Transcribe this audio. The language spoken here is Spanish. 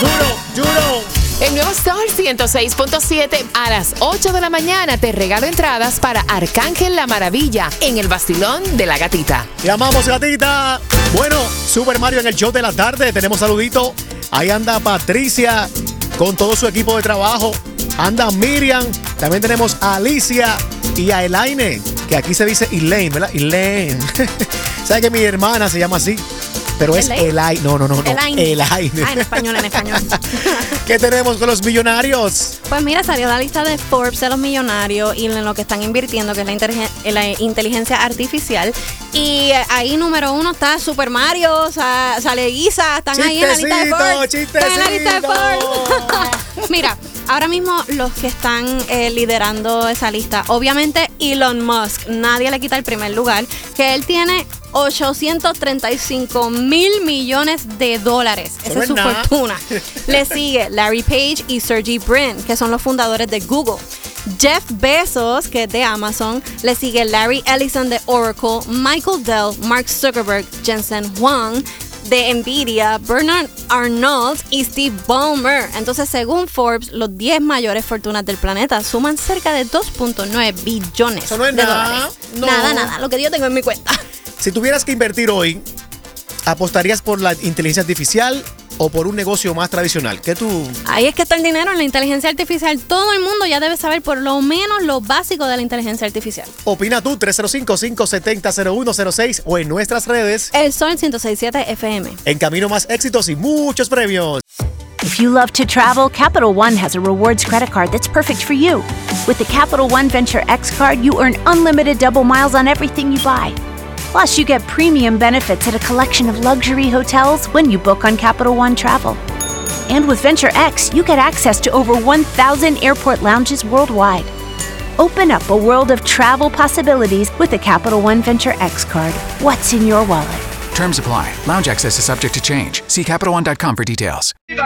Duro. El nuevo Sol 106.7 a las 8 de la mañana te regalo entradas para Arcángel La Maravilla en el Bastilón de la Gatita. Te amamos, gatita. Bueno, Super Mario en el show de la tarde. Tenemos saludito. Ahí anda Patricia con todo su equipo de trabajo. Anda Miriam. También tenemos a Alicia y a Elaine, que aquí se dice Elaine, ¿verdad? Elaine. ¿Sabes que mi hermana se llama así? Pero es Elaine. No. Elaine. En español. ¿Qué tenemos con los millonarios? Pues mira, salió la lista de Forbes de los millonarios y en lo que están invirtiendo, que es la inteligencia artificial. Y ahí número 1 está Super Mario, sale Isa, están ahí en la lista de Forbes. Están en la lista de Forbes. Mira, ahora mismo los que están liderando esa lista, obviamente Elon Musk, nadie le quita el primer lugar, que él tiene 835 mil millones de dólares. Esa es su fortuna. Le sigue Larry Page y Sergey Brin, que son los fundadores de Google. Jeff Bezos, que es de Amazon. Le sigue Larry Ellison de Oracle, Michael Dell, Mark Zuckerberg, Jensen Huang de Nvidia, Bernard Arnault y Steve Ballmer. Entonces, según Forbes, los 10 mayores fortunas del planeta suman cerca de 2.9 billones Eso no es de nada. dólares. No. Nada, lo que yo tengo en mi cuenta. Si tuvieras que invertir hoy, ¿apostarías por la inteligencia artificial o por un negocio más tradicional? ¿Qué tú? Ahí es que está el dinero en la inteligencia artificial. Todo el mundo ya debe saber por lo menos lo básico de la inteligencia artificial. Opina tú, 305-570-0106 o en nuestras redes. El Sol 106.7 FM. En camino más éxitos y muchos premios. If you love to travel, Capital One has a rewards credit card that's perfect for you. With the Capital One Venture X card, you earn unlimited double miles on everything you buy. Plus, you get premium benefits at a collection of luxury hotels when you book on Capital One Travel. And with Venture X, you get access to over 1,000 airport lounges worldwide. Open up a world of travel possibilities with the Capital One Venture X card. What's in your wallet? Terms apply. Lounge access is subject to change. See CapitalOne.com for details.